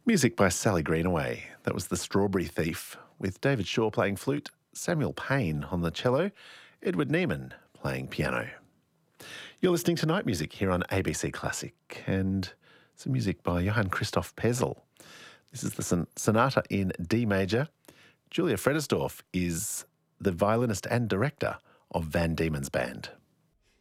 Music by Sally Greenaway. That was The Strawberry Thief, with David Shaw playing flute, Samuel Payne on the cello, Edward Neiman playing piano. You're listening to Night Music here on ABC Classic, and some music by Johann Christoph Pesel. This is the Sonata in D major. Julia Fredersdorf is the violinist and director of Van Diemen's Band.